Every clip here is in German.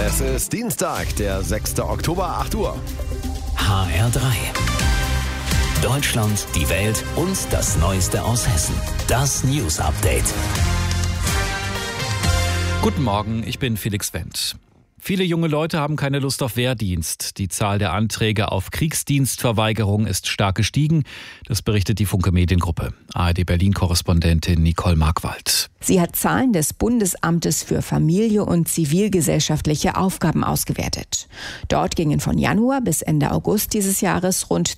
Es ist Dienstag, der 6. Oktober, 8 Uhr. HR3. Deutschland, die Welt und das Neueste aus Hessen. Das News Update. Guten Morgen, ich bin Felix Wendt. Viele junge Leute haben keine Lust auf Wehrdienst. Die Zahl der Anträge auf Kriegsdienstverweigerung ist stark gestiegen. Das berichtet die Funke Mediengruppe. ARD Berlin-Korrespondentin Nicole Markwald. Sie hat Zahlen des Bundesamtes für Familie und zivilgesellschaftliche Aufgaben ausgewertet. Dort gingen von Januar bis Ende August dieses Jahres rund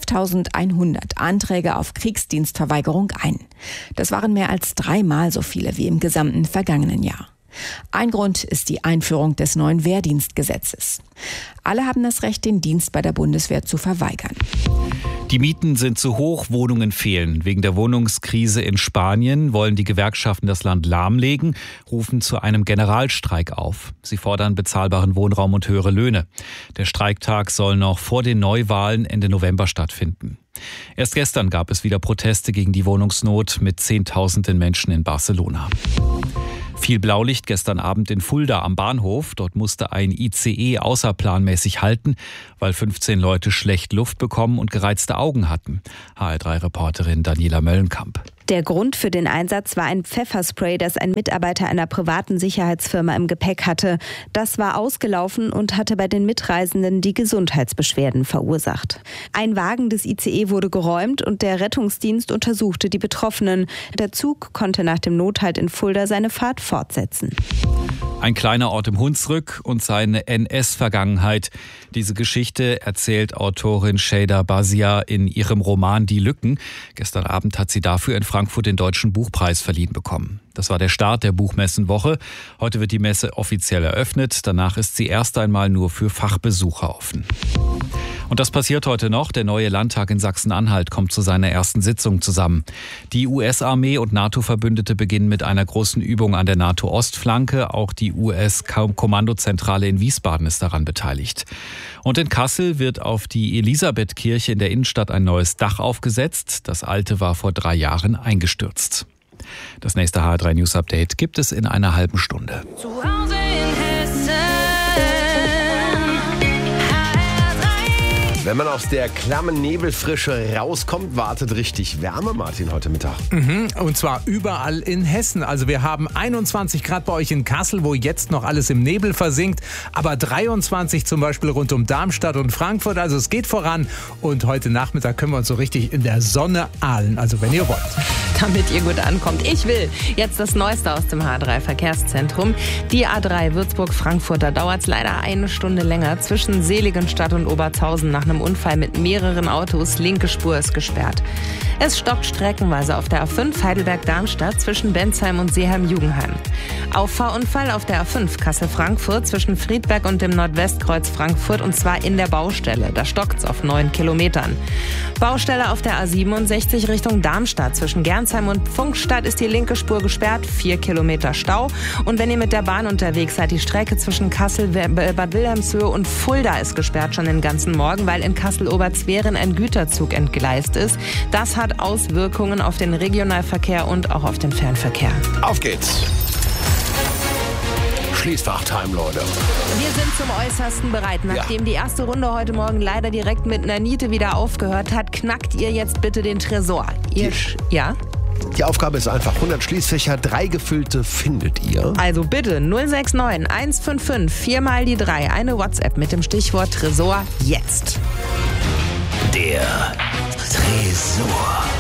12.100 Anträge auf Kriegsdienstverweigerung ein. Das waren mehr als 3-mal so viele wie im gesamten vergangenen Jahr. Ein Grund ist die Einführung des neuen Wehrdienstgesetzes. Alle haben das Recht, den Dienst bei der Bundeswehr zu verweigern. Die Mieten sind zu hoch, Wohnungen fehlen. Wegen der Wohnungskrise in Spanien wollen die Gewerkschaften das Land lahmlegen, rufen zu einem Generalstreik auf. Sie fordern bezahlbaren Wohnraum und höhere Löhne. Der Streiktag soll noch vor den Neuwahlen Ende November stattfinden. Erst gestern gab es wieder Proteste gegen die Wohnungsnot mit Zehntausenden Menschen in Barcelona. Viel Blaulicht gestern Abend in Fulda am Bahnhof. Dort musste ein ICE außerplanmäßig halten, weil 15 Leute schlecht Luft bekommen und gereizte Augen hatten. HR3-Reporterin Daniela Möllenkamp. Der Grund für den Einsatz war ein Pfefferspray, das ein Mitarbeiter einer privaten Sicherheitsfirma im Gepäck hatte. Das war ausgelaufen und hatte bei den Mitreisenden die Gesundheitsbeschwerden verursacht. Ein Wagen des ICE wurde geräumt und der Rettungsdienst untersuchte die Betroffenen. Der Zug konnte nach dem Nothalt in Fulda seine Fahrt fortsetzen. Ein kleiner Ort im Hunsrück und seine NS-Vergangenheit. Diese Geschichte erzählt Autorin Şeyda Bazia in ihrem Roman Die Lücken. Gestern Abend hat sie dafür in Frankfurt den Deutschen Buchpreis verliehen bekommen. Das war der Start der Buchmessenwoche. Heute wird die Messe offiziell eröffnet. Danach ist sie erst einmal nur für Fachbesucher offen. Und das passiert heute noch. Der neue Landtag in Sachsen-Anhalt kommt zu seiner ersten Sitzung zusammen. Die US-Armee und NATO-Verbündete beginnen mit einer großen Übung an der NATO-Ostflanke. Auch die US-Kommandozentrale in Wiesbaden ist daran beteiligt. Und in Kassel wird auf die Elisabethkirche in der Innenstadt ein neues Dach aufgesetzt. Das alte war vor 3 Jahren eingestürzt. Das nächste HR3 News Update gibt es in einer halben Stunde. Zu Hause in Hessen. Wenn man aus der klammen Nebelfrische rauskommt, wartet richtig Wärme, Martin, heute Mittag. Und zwar überall in Hessen. Also wir haben 21 Grad bei euch in Kassel, wo jetzt noch alles im Nebel versinkt. Aber 23 zum Beispiel rund um Darmstadt und Frankfurt. Also es geht voran. Und heute Nachmittag können wir uns so richtig in der Sonne ahlen. Also wenn ihr wollt. Damit ihr gut ankommt. Ich will jetzt das Neueste aus dem H3-Verkehrszentrum. Die A3 Würzburg-Frankfurt, da dauert es leider 1 Stunde länger. Zwischen Seligenstadt und Obertshausen nach einem Unfall mit mehreren Autos. Linke Spur ist gesperrt. Es stockt streckenweise auf der A5 Heidelberg-Darmstadt zwischen Bensheim und Seeheim-Jugenheim. Auffahrunfall auf der A5 Kassel-Frankfurt zwischen Friedberg und dem Nordwestkreuz Frankfurt, und zwar in der Baustelle. Da stockt's auf 9 Kilometern. Baustelle auf der A67 Richtung Darmstadt. Zwischen Gernsheim und Pfungstadt ist die linke Spur gesperrt. 4 Kilometer Stau. Und wenn ihr mit der Bahn unterwegs seid, die Strecke zwischen Kassel, Bad Wilhelmshöhe und Fulda ist gesperrt schon den ganzen Morgen, weil in Kassel-Oberzweren ein Güterzug entgleist ist. Das hat Auswirkungen auf den Regionalverkehr und auch auf den Fernverkehr. Auf geht's. Schließfach-Time, Leute. Wir sind zum Äußersten bereit. Nachdem die erste Runde heute Morgen leider direkt mit einer Niete wieder aufgehört hat, knackt ihr jetzt bitte den Tresor. Ja? Die Aufgabe ist einfach: 100 Schließfächer, 3 gefüllte findet ihr. Also bitte 069 155 4 mal die 3. Eine WhatsApp mit dem Stichwort Tresor jetzt. Der Tresor.